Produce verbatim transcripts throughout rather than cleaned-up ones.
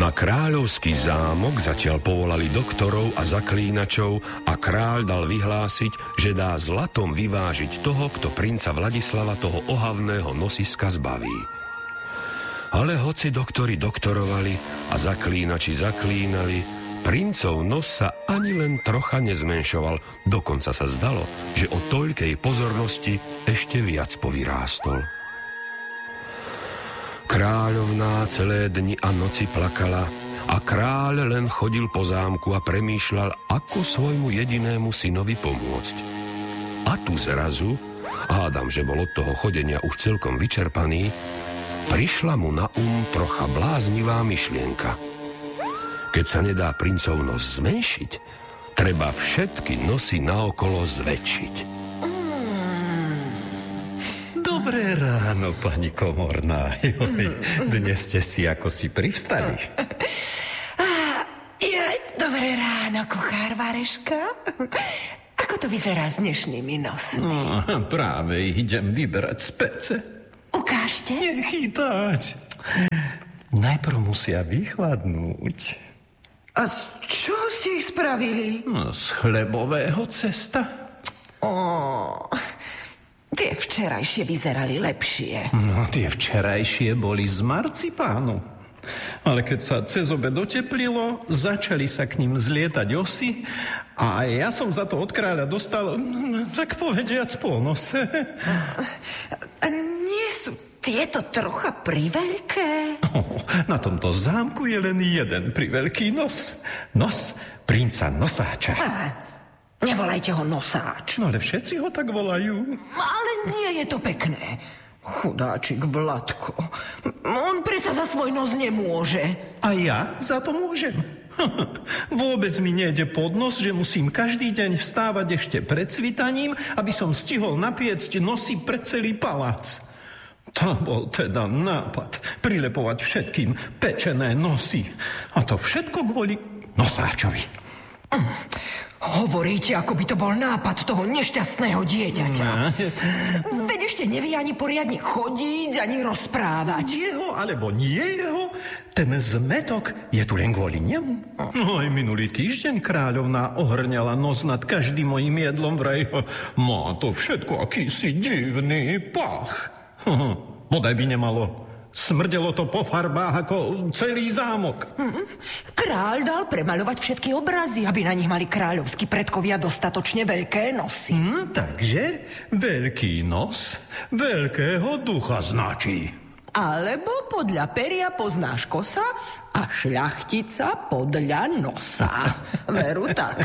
Na kráľovský zámok zatiaľ povolali doktorov a zaklínačov a kráľ dal vyhlásiť, že dá zlatom vyvážiť toho, kto princa Vladislava toho ohavného nosiska zbaví. Ale hoci doktori doktorovali a zaklínači zaklínali, princov nos sa ani len trocha nezmenšoval, dokonca sa zdalo, že o toľkej pozornosti ešte viac povyrástol. Kráľovná celé dni a noci plakala a kráľ len chodil po zámku a premýšľal, ako svojmu jedinému synovi pomôcť. A tu zrazu, hádam, že bol od toho chodenia už celkom vyčerpaný, prišla mu na um trocha bláznivá myšlienka. Keď sa nedá princov nos zmenšiť, treba všetky nosy naokolo zväčšiť. Dobré ráno, pani Komorná. Joj, dnes ste si ako si privstali. Joj, dobré ráno, kuchár Vareška. Ako to vyzerá s dnešnými nosmi? No, práve idem vyberať z pece. Ukážte. Nechytať. Najprv musia vychladnúť. A z čo ste ich spravili? No, z chlebového cesta. Ó... Tie včerajšie vyzerali lepšie. No, tie včerajšie boli z marcipánu. Ale keď sa cez obed oteplilo, začali sa k ním zlietať osy a ja som za to od kráľa dostal, tak povediac, po nose. A nie sú tieto trocha priveľké? Oh, na tomto zámku je len jeden priveľký nos. Nos princa Nosáča. Á, nevolajte ho Nosáč. No ale všetci ho tak volajú. Ale nie je to pekné. Chudáčik Vladko. On predsa za svoj nos nemôže. A ja za to môžem. Vôbec mi nejde pod nos, že musím každý deň vstávať ešte pred svitaním, aby som stihol napiecť nosy pre celý palác. To bol teda nápad prilepovať všetkým pečené nosy. A to všetko kvôli Nosáčovi. Mm. Hovoríte, ako by to bol nápad toho nešťastného dieťaťa. No. Veď ešte nevie ani poriadne chodiť, ani rozprávať. Jeho alebo nie jeho, ten zmetok je tu len kvôli nemu. No aj minulý týždeň kráľovná ohrňala nos nad každým mojím jedlom, vraj má to všetko akýsi divný pach. Bodaj by nemalo. Smrdelo to po farbách ako celý zámok. Hmm. Kráľ dal premaľovať všetky obrazy, aby na nich mali kráľovskí predkovia dostatočne veľké nosy. Hmm, takže veľký nos veľkého ducha značí. Alebo podľa peria poznáš kosa a šľachtica podľa nosa. Veru tak.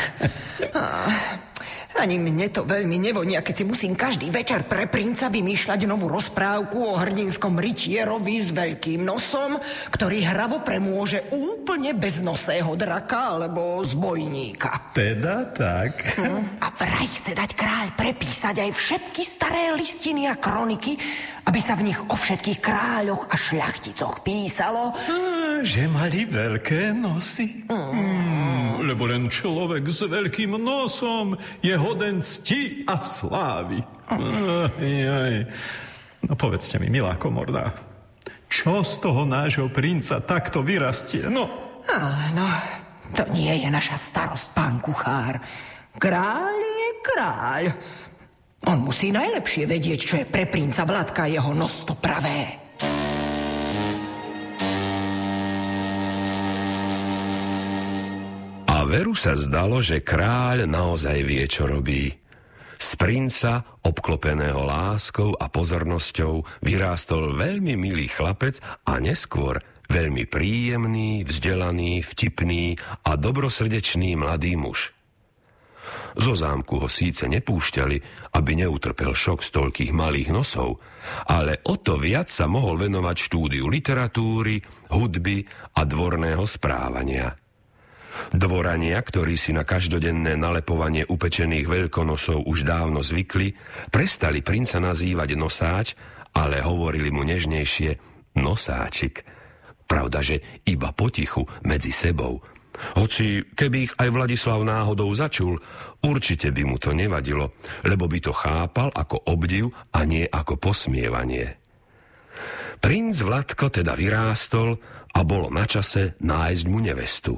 Ani mne to veľmi nevonia, keď si musím každý večer pre princa vymýšľať novú rozprávku o hrdinskom rytierovi s veľkým nosom, ktorý hravo premôže úplne beznosého draka alebo zbojníka. Teda tak. Hm. A vraj chce dať kráľ prepísať aj všetky staré listiny a kroniky, aby sa v nich o všetkých kráľoch a šľachticoch písalo. Á, že mali veľké nosy. Mm. Mm, lebo len človek s veľkým nosom je hoden cti a slávy. Mm. No povedzte mi, milá Komorná, čo z toho nášho princa takto vyrastie? No. Ale no, to nie je naša starosť, pán kuchár. Kráľ je kráľ. On musí najlepšie vedieť, čo je pre princa Vladka jeho nos to pravé. A veru sa zdalo, že kráľ naozaj vie, čo robí. Z princa, obklopeného láskou a pozornosťou, vyrástol veľmi milý chlapec a neskôr veľmi príjemný, vzdelaný, vtipný a dobrosrdečný mladý muž. Zo zámku ho síce nepúšťali, aby neutrpel šok z toľkých malých nosov, ale o to viac sa mohol venovať štúdiu literatúry, hudby a dvorného správania. Dvorania, ktorí si na každodenné nalepovanie upečených veľkonosov už dávno zvykli, prestali princa nazývať Nosáč, ale hovorili mu nežnejšie Nosáčik. Pravdaže iba potichu medzi sebou. Hoci keby ich aj Vladislav náhodou začul, určite by mu to nevadilo, lebo by to chápal ako obdiv a nie ako posmievanie. Princ Vladko teda vyrástol a bolo na čase nájsť mu nevestu.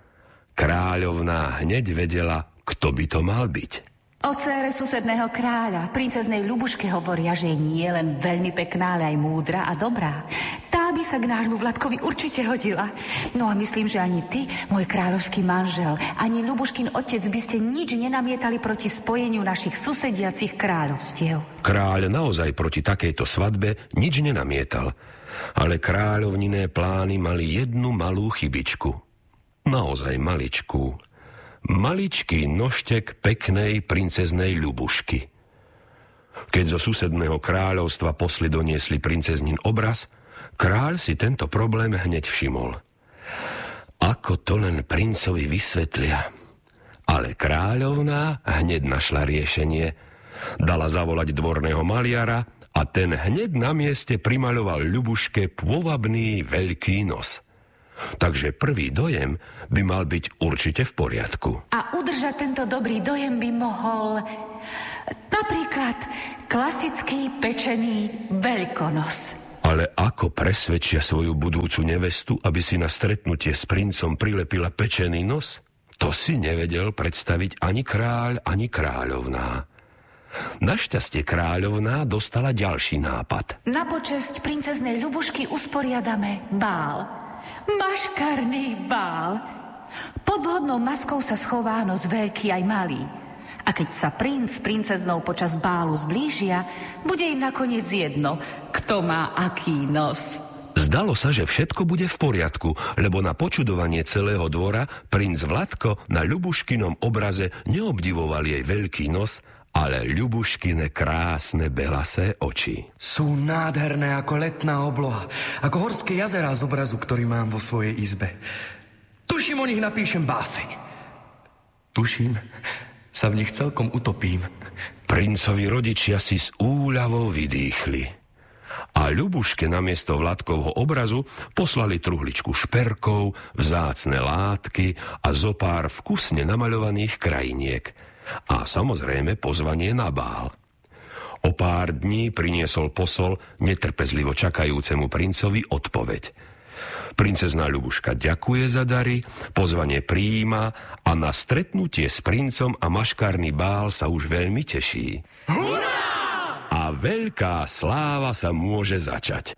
Kráľovná hneď vedela, kto by to mal byť. O dcére susedného kráľa, princeznej Ľubuške, hovoria, že je nie len veľmi pekná, ale aj múdra a dobrá. Tá by sa k nášmu Vladkovi určite hodila. No a myslím, že ani ty, môj kráľovský manžel, ani Ľubuškin otec by ste nič nenamietali proti spojeniu našich susediacich kráľovstiev. Kráľ naozaj proti takejto svadbe nič nenamietal, ale kráľovniné plány mali jednu malú chybičku. Naozaj maličkú. Maličký nožtek peknej princeznej Ľubušky. Keď zo susedného kráľovstva posli doniesli princeznin obraz, kráľ si tento problém hneď všimol. Ako to len princovi vysvetlia? Ale kráľovná hneď našla riešenie. Dala zavolať dvorného maliara a ten hneď na mieste primaľoval Ľubuške pôvabný veľký nos. Takže prvý dojem by mal byť určite v poriadku. A udržať tento dobrý dojem by mohol napríklad klasický pečený veľkonos. Ale ako presvedčia svoju budúcu nevestu, aby si na stretnutie s princom prilepila pečený nos? To si nevedel predstaviť ani kráľ, ani kráľovná. Našťastie kráľovná dostala ďalší nápad. Na počesť princeznej Ľubušky usporiadame bál. Maškarný bál. Pod vhodnou maskou sa schová nos veľký aj malý. A keď sa princ s princeznou počas bálu zblížia, bude im nakoniec jedno, kto má aký nos. Zdalo sa, že všetko bude v poriadku, lebo na počudovanie celého dvora princ Vladko na Ľubuškinom obraze neobdivoval jej veľký nos, ale Ľubuškine krásne belasé oči. Sú nádherné ako letná obloha, ako horské jazerá z obrazu, ktorý mám vo svojej izbe. Tuším, o nich napíšem báseň. Tuším, sa v nich celkom utopím. Princovi rodičia si s úľavou vydýchli. A Ľubuške namiesto Vladkovho obrazu poslali truhličku šperkov, vzácne látky a zopár vkusne namaľovaných krajiniek. A samozrejme pozvanie na bál. O pár dní priniesol posol netrpezlivo čakajúcemu princovi odpoveď. Princezná Ľubuška ďakuje za dary, pozvanie prijíma a na stretnutie s princom a maškárny bál sa už veľmi teší. Hurá! A veľká sláva sa môže začať.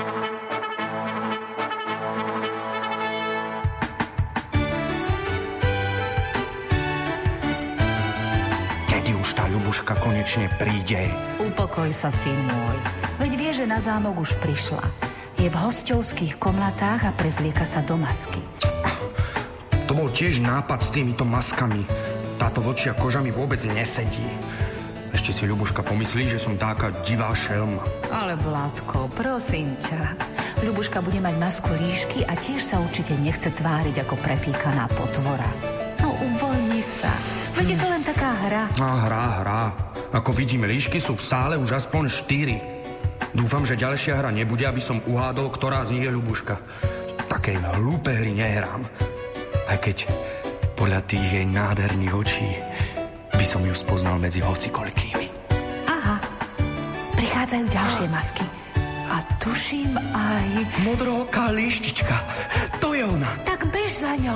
Tá Ľubuška konečne príde. Upokoj sa, syn môj. Veď vie, že na zámok už prišla. Je v hosťovských komnatách a prezlieka sa do masky. To bol tiež nápad s týmito maskami. Táto vlčia koža mi vôbec nesedí. Ešte si Ľubuška pomyslí, že som taká divá šelma. Ale Vladko, prosím ťa. Ľubuška bude mať masku líšky a tiež sa určite nechce tváriť ako prefíkaná potvora. No uvoľni sa. Veď je to len taká hra. A hra, hra. Ako vidím, líšky sú v sále už aspoň štyri. Dúfam, že ďalšia hra nebude, aby som uhádol, ktorá z nich je Ľubuška. Takej hlúpe hry nehrám. Aj keď podľa tých jej nádherných očí by som ju spoznal medzi hocikoľkými. Aha, prichádzajú ďalšie masky. A tuším aj... Modrooká líštička. To je ona. Tak bež za ňou.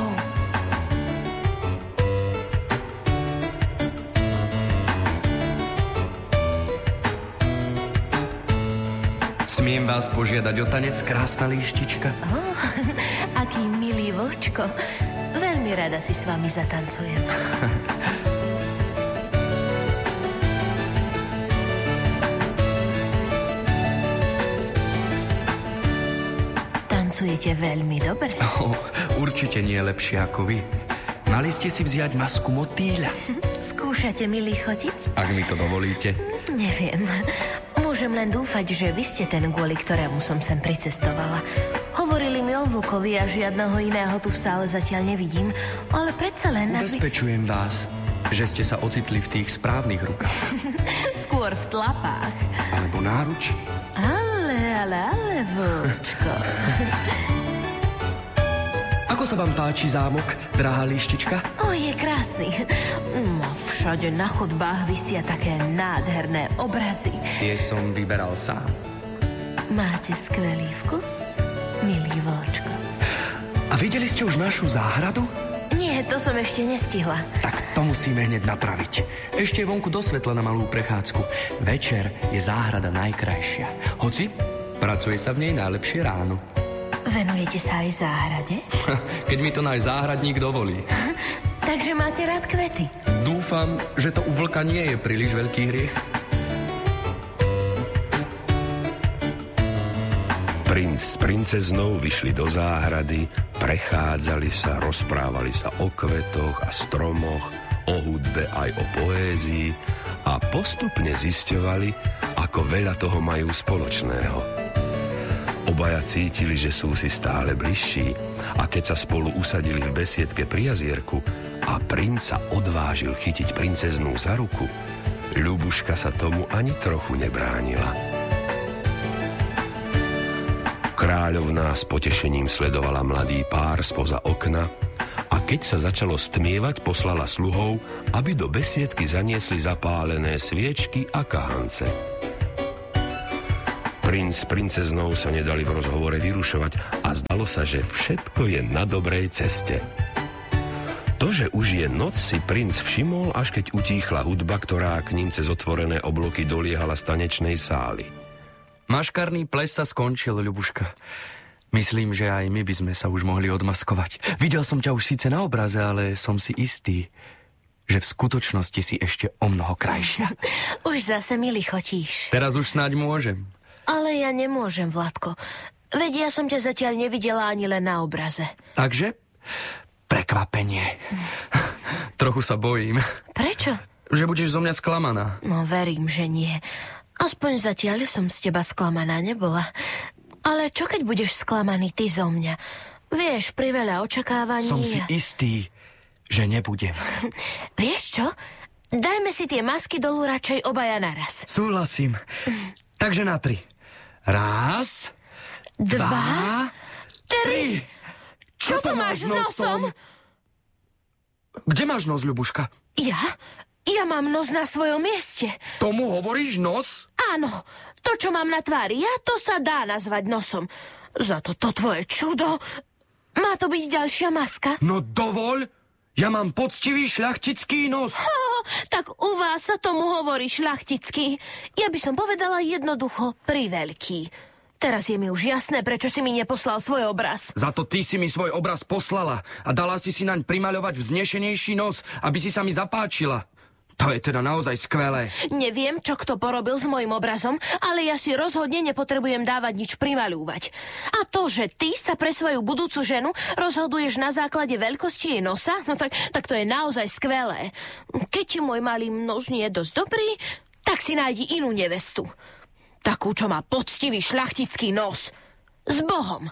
Smiem vás požiadať o tanec, krásna líštička? Oh, aký milý vlčko. Veľmi rada si s vami zatancujem. Tancujete veľmi dobre. Oh, určite nie lepšie ako vy. Mali ste si vziať masku motýľa. Skúšate mi lichotiť? Ak mi to dovolíte. Neviem. Môžem len dúfať, že vy ste ten, kvôli ktorému som sem pricestovala. Hovorili mi o vlkovi a žiadneho iného tu v sále zatiaľ nevidím, ale predsa len... Ubezpečujem by... vás, že ste sa ocitli v tých správnych rukách. Skôr v tlapách. Alebo náručí. Ale, ale, ale, vlčko. Ako sa vám páči zámok, drahá líštička? O, je krásny. No, všade na chodbách visia také nádherné obrazy. Tie som vyberal sám. Máte skvelý vkus, milý vlčko. A videli ste už našu záhradu? Nie, to som ešte nestihla. Tak to musíme hneď napraviť. Ešte je vonku do svetla na malú prechádzku. Večer je záhrada najkrajšia. Hoci pracuje sa v nej najlepšie ráno. Venujete sa aj záhrade? Keď mi to náš záhradník dovolí. Takže máte rád kvety? Dúfam, že to u vlka nie je príliš veľký hriech. Princ s princeznou vyšli do záhrady, prechádzali sa, rozprávali sa o kvetoch a stromoch, o hudbe aj o poézii a postupne zisťovali, ako veľa toho majú spoločného. Obaja cítili, že sú si stále bližší a keď sa spolu usadili v besiedke pri jazierku a princ sa odvážil chytiť princeznú za ruku, Ľubuška sa tomu ani trochu nebránila. Kráľovná s potešením sledovala mladý pár spoza okna a keď sa začalo stmievať, poslala sluhov, aby do besiedky zaniesli zapálené sviečky a kahance. Princ s princeznou sa nedali v rozhovore vyrušovať a zdalo sa, že všetko je na dobrej ceste. To, že už je noc, si princ všimol, až keď utíchla hudba, ktorá k ním cez otvorené obloky doliehala z tanečnej sály. Maškarný ples sa skončil, Ľubuška. Myslím, že aj my by sme sa už mohli odmaskovať. Videl som ťa už síce na obraze, ale som si istý, že v skutočnosti si ešte o mnoho krajšia. Už zase mi lichotíš. Teraz už snáď môžem. Ale ja nemôžem, Vladko. Veď ja som ťa zatiaľ nevidela ani len na obraze. Takže? Prekvapenie. Trochu sa bojím. Prečo? Že budeš zo mňa sklamaná. No, verím, že nie. Aspoň zatiaľ som z teba sklamaná nebola. Ale čo keď budeš sklamaný ty zo mňa? Vieš, pri veľa očakávaní... Som si istý, že nebudem. Vieš čo? Dajme si tie masky dolu radšej obaja naraz. Súhlasím. Takže na tri. Raz, Dva, dva tri. Čo to máš s nosom? Kde máš nos, Ľubuška? Ja? Ja mám nos na svojom mieste. Tomu hovoríš nos? Áno, to, čo mám na tvári, ja to sa dá nazvať nosom. Za to to tvoje čudo. Má to byť ďalšia maska? No dovoľ, ja mám poctivý šľachtický nos. Oh, tak u vás sa tomu hovorí šľachtický. Ja by som povedala jednoducho priveľký. Teraz je mi už jasné, prečo si mi neposlal svoj obraz. Za to ty si mi svoj obraz poslala a dala si si naň primaľovať vznešenejší nos, aby si sa mi zapáčila. To je teda naozaj skvelé. Neviem, čo kto porobil s mojim obrazom, ale ja si rozhodne nepotrebujem dávať nič primaľúvať. A to, že ty sa pre svoju budúcu ženu rozhoduješ na základe veľkosti jej nosa, no tak, tak to je naozaj skvelé. Keď ti môj malý nos nie je dosť dobrý, tak si nájdi inú nevestu. Takú, čo má poctivý šľachtický nos. S Bohom!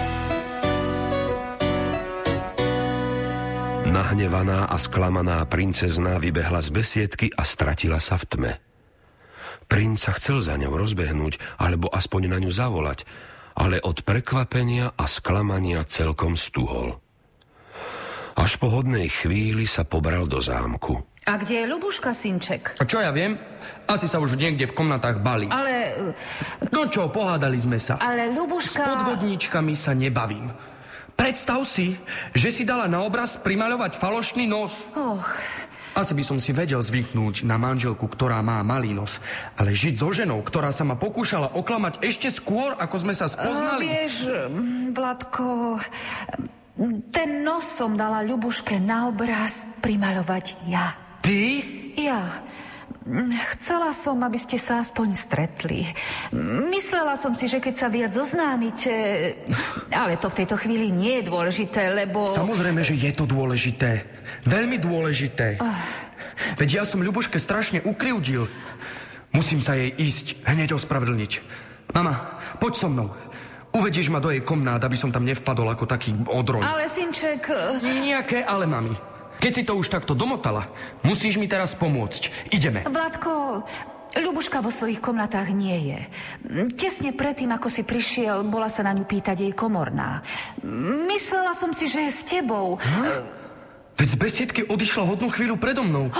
Nahnevaná a sklamaná princezná vybehla z besiedky a stratila sa v tme. Princ sa chcel za ňou rozbehnúť, alebo aspoň na ňu zavolať, ale od prekvapenia a sklamania celkom stuhol. Až po hodnej chvíli sa pobral do zámku. A kde je Ľubuška, synček? A čo ja viem? Asi sa už niekde v komnatách balí. Ale... No čo, pohádali sme sa. Ale Ľubuška... S podvodníčkami sa nebavím. Predstav si, že si dala na obraz primaľovať falošný nos. Och. Asi by som si vedel zvyknúť na manželku, ktorá má malý nos. Ale žiť so ženou, ktorá sa ma pokúšala oklamať ešte skôr, ako sme sa spoznali... Uh, vieš, Vladko, ten nos som dala Ľubuške na obraz primaľovať ja. Ty? Ja. Chcela som, aby ste sa aspoň stretli. Myslela som si, že keď sa viac zoznámite... Ale to v tejto chvíli nie je dôležité, lebo... Samozrejme, že je to dôležité. Veľmi dôležité. Oh. Veď ja som Ľubuške strašne ukryvdil. Musím sa jej ísť hneď ospravedlniť. Mama, poď so mnou. Uvedieš ma do jej komnát, aby som tam nevpadol ako taký odroň. Ale, synček... Nejaké ale, mami. Keď si to už takto domotala, musíš mi teraz pomôcť. Ideme. Vládko, Ľubuška vo svojich komnatách nie je. Tesne predtým, ako si prišiel, bola sa na ňu pýtať jej komorná. Myslela som si, že je s tebou. Ha? Veď z besiedky odišla hodnú chvíľu predo mnou.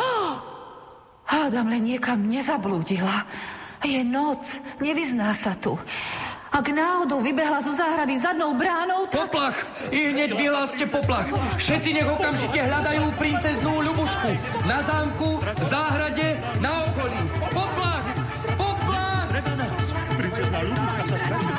Hádam, len niekam nezablúdila. Je noc, nevyzná sa tu. Ak náhodou vybehla zo záhrady zadnou bránou, tak... Poplach! I hneď vyhláste poplach. Všetci nech okamžite hľadajú princeznú Ľubušku. Na zámku, v záhrade, na okolí. Poplach! Poplach! Princezná Ľubuška sa stratila.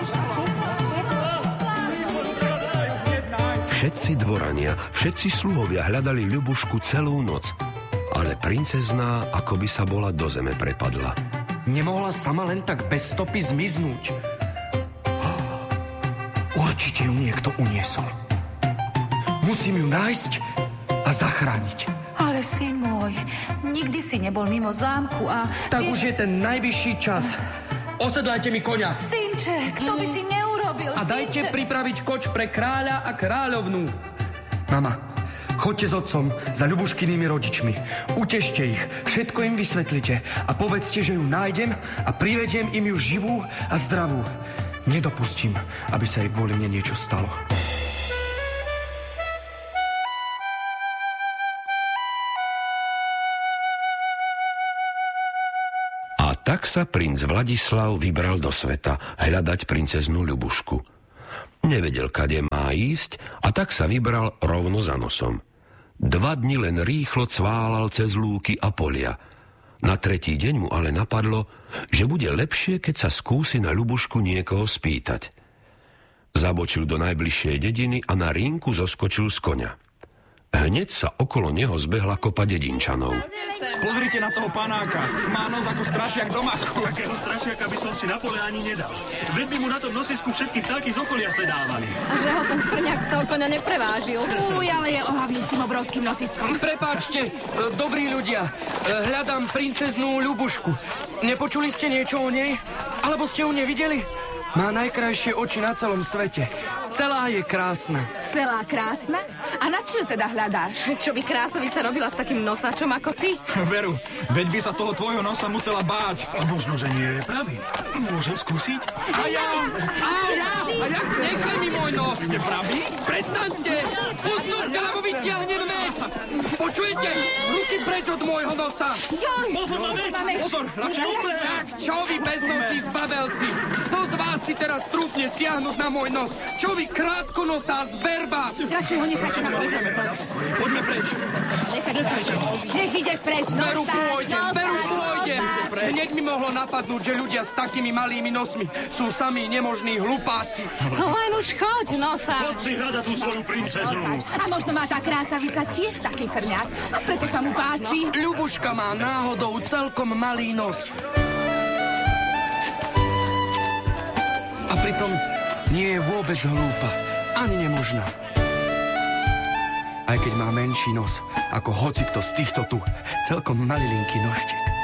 Všetci dvorania, všetci sluhovia hľadali Ľubušku celú noc, ale princezná akoby sa bola do zeme prepadla. Nemohla sama len tak bez stopy zmiznúť. Určite ju niekto uniesol. Musím ju nájsť a zachrániť. Ale syn môj, nikdy si nebol mimo zámku a... Tak vieš... už je ten najvyšší čas. Osedlajte mi koňa. Synček, to by si neurobil, A dajte synček. pripraviť koč pre kráľa a kráľovnú. Mama, choďte s otcom za Ľubuškynými rodičmi. Utešte ich, všetko im vysvetlite a povedzte, že ju nájdem a privediem im ju živú a zdravú. Nedopustím, aby sa jej kvôli mne niečo stalo. A tak sa princ Vladislav vybral do sveta hľadať princeznú Ľubušku. Nevedel, kade má ísť, a tak sa vybral rovno za nosom. Dva dni len rýchlo cválal cez lúky a polia. Na tretí deň mu ale napadlo, že bude lepšie, keď sa skúsi na Ľubušku niekoho spýtať. Zabočil do najbližšej dediny a na rínku zoskočil z koňa. Hneď sa okolo neho zbehla kopa dedinčanov. Pozrite na toho panáka. Má nos ako strašiak domaku. Takého strašiaka by som si na pole ani nedal. Veď by mu na tom nosisku všetky vtáky z okolia sedávali. A že ho ten frňák z toho koňa neprevážil. Uj, ale je ohavný s tým obrovským nosiskom. Prepáčte, e, dobrí ľudia, e, hľadám princeznú Ľubušku. Nepočuli ste niečo o nej? Alebo ste ju nevideli? Má najkrajšie oči na celom svete. Celá je krásna. Celá krásna? A na čo ju teda hľadáš? Čo by krásavica robila s takým nosačom ako ty? Veru, veď by sa toho tvojho nosa musela báť. A možno, že nie je pravý. Môžem skúsiť? A ja! A ja! A ja chcem! Nechaj mi môj nos! Je pravý? Prestaňte! Ustúpte, lebo vyťahnem meč! Počujete? Ruky preč od môjho nosa! Pozor na meč! Pozor, radšej úplne! Tak čo vy beznosí zbabelci? Kto z vás si teraz trúfne stiahnuť na môj nos? Čo vy krátkonosá zberba? Radšej ho nechajte na poli. Poďme preč. Nechajte preč. Nech ide preč. Veru Nosáč, pôjdem, veru nosáč, pôjdem. nosáč. Hneď mi mohlo napadnúť, že ľudia s takými malými nosmi sú sami nemožní hlupáci. Len už choď, nosáč. Poď si hľadať tú svoju princeznu. A možno má tá krásavica tiež taký frňák. A preto sa mu páči. Ľubuška má náhodou celkom malý nos. A pritom nie je vôbec hlúpa, ani nemožná. Aj keď má menší nos, ako hocikto z týchto tu, celkom malilinký nožtek.